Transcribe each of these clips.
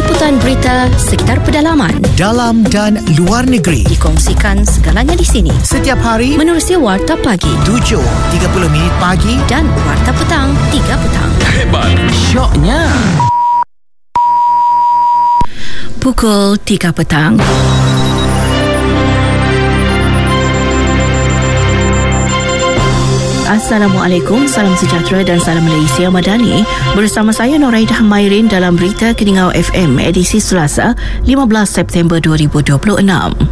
Liputan berita sekitar pedalaman, dalam dan luar negeri, dikongsikan segalanya di sini. Setiap hari Menerusi Warta Pagi 7.30 pagi dan Warta Petang 3 petang. Hebat, syoknya. Pukul 3 petang. Assalamualaikum, salam sejahtera dan salam Malaysia Madani. Bersama saya Noraidah Mairin dalam Berita Keningau FM edisi Selasa 15 September 2026.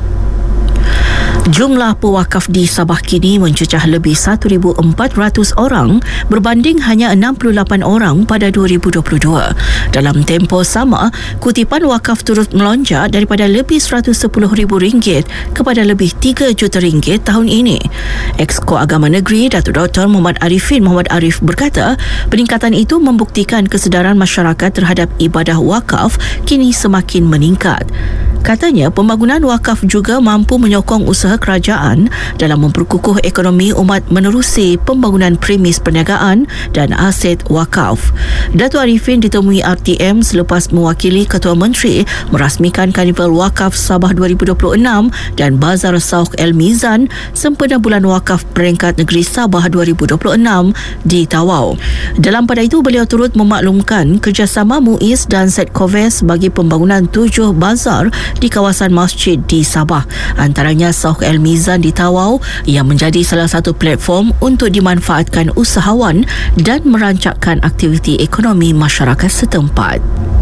Jumlah pewakaf di Sabah kini mencecah lebih 1,400 orang berbanding hanya 68 orang pada 2022. Dalam tempoh sama, kutipan wakaf turut melonjak daripada lebih RM110,000 kepada lebih RM3 juta tahun ini. Exco Agama Negeri Datuk Dr. Muhammad Arifin Muhammad Arif berkata, peningkatan itu membuktikan kesedaran masyarakat terhadap ibadah wakaf kini semakin meningkat. Katanya, pembangunan wakaf juga mampu menyokong usaha kerajaan dalam memperkukuh ekonomi umat menerusi pembangunan premis perniagaan dan aset wakaf. Datuk Arifin ditemui RTM selepas mewakili Ketua Menteri merasmikan Karnival Wakaf Sabah 2026 dan Bazar Sauq El Mizan sempena Bulan Wakaf Peringkat Negeri Sabah 2026 di Tawau. Dalam pada itu, beliau turut memaklumkan kerjasama MUIS dan Setcoves bagi pembangunan 7 bazar di kawasan masjid di Sabah, antaranya Sauq El Mizan di Tawau yang menjadi salah satu platform untuk dimanfaatkan usahawan dan merancangkan aktiviti ekonomi masyarakat setempat.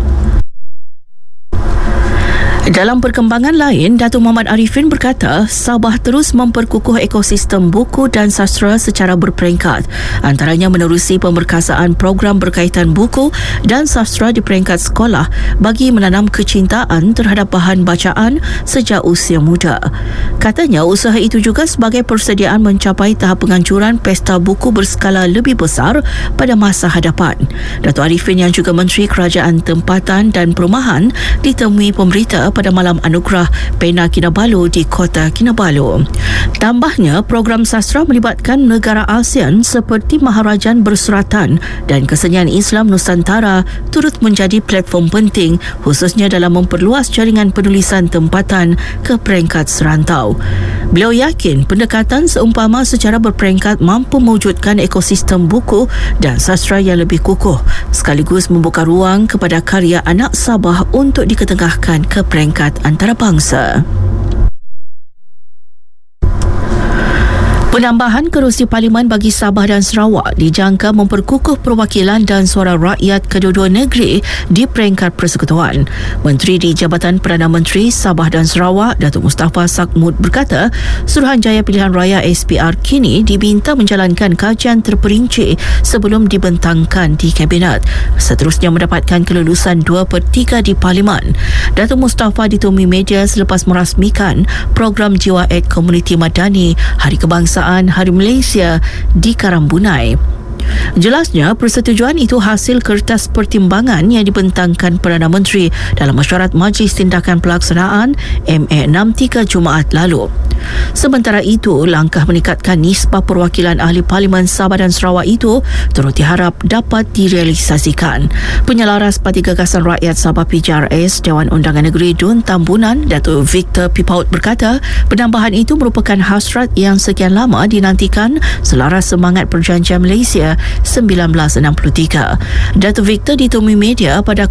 Dalam perkembangan lain, Datuk Muhammad Arifin berkata, Sabah terus memperkukuh ekosistem buku dan sastra secara berperingkat, antaranya menerusi pemberkasaan program berkaitan buku dan sastra di peringkat sekolah bagi menanam kecintaan terhadap bahan bacaan sejak usia muda. Katanya, usaha itu juga sebagai persediaan mencapai tahap penganjuran pesta buku berskala lebih besar pada masa hadapan. Datuk Arifin yang juga Menteri Kerajaan Tempatan dan Perumahan ditemui pemberita pada malam anugerah Pena Kinabalu di Kota Kinabalu. Tambahnya, program sastra melibatkan negara ASEAN seperti Maharajan Bersuratan dan Kesenian Islam Nusantara turut menjadi platform penting khususnya dalam memperluas jaringan penulisan tempatan ke peringkat serantau. Beliau yakin pendekatan seumpama secara berperingkat mampu mewujudkan ekosistem buku dan sastra yang lebih kukuh sekaligus membuka ruang kepada karya anak Sabah untuk diketengahkan ke peringkat antarabangsa. Penambahan kerusi Parlimen bagi Sabah dan Sarawak dijangka memperkukuh perwakilan dan suara rakyat kedua-dua negeri di peringkat persekutuan. Menteri di Jabatan Perdana Menteri Sabah dan Sarawak, Datuk Mustafa Sakmud berkata, Suruhanjaya Pilihan Raya SPR kini diminta menjalankan kajian terperinci sebelum dibentangkan di Kabinet. Seterusnya mendapatkan kelulusan 2/3 di Parlimen. Datuk Mustafa ditemui media selepas merasmikan program Jiwa Aid Komuniti Madani Hari Kebangsaan Hari Malaysia di Karambunai. Jelasnya, persetujuan itu hasil kertas pertimbangan yang dibentangkan Perdana Menteri dalam mesyuarat Majlis Tindakan Pelaksanaan MA63 Jumaat lalu. Sementara itu, langkah meningkatkan nisbah perwakilan ahli Parlimen Sabah dan Sarawak itu turut diharap dapat direalisasikan. Penyelaras Parti Gagasan Rakyat Sabah PJRS Dewan Undangan Negeri Dun Tambunan, Datuk Victor Pipaut berkata, penambahan itu merupakan hasrat yang sekian lama dinantikan selaras semangat Perjanjian Malaysia 1963. Datuk Victor ditemui media pada